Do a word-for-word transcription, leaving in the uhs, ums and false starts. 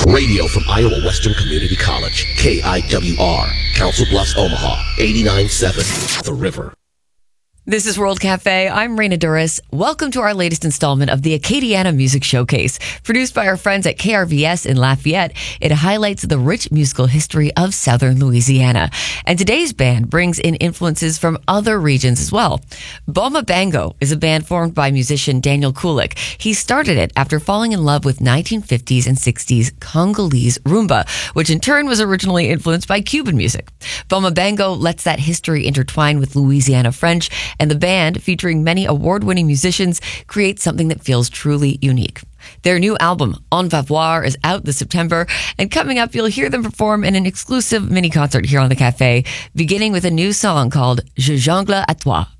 Radio from Iowa Western Community College, K I W R, Council Bluffs, Omaha, eighty-nine point seven, The River. This is World Cafe. I'm Raina Duras. Welcome to our latest installment of the Acadiana Music Showcase. Produced by our friends at K R V S in Lafayette, it highlights the rich musical history of Southern Louisiana. And today's band brings in influences from other regions as well. Boma Bango is a band formed by musician Daniel Kulik. He started it after falling in love with nineteen fifties and sixties Congolese rumba, which in turn was originally influenced by Cuban music. Boma Bango lets that history intertwine with Louisiana French, and the band, featuring many award-winning musicians, creates something that feels truly unique. Their new album, On Va Voir, is out this September, and coming up, you'll hear them perform in an exclusive mini-concert here on the Cafe, beginning with a new song called Je jongle à toi.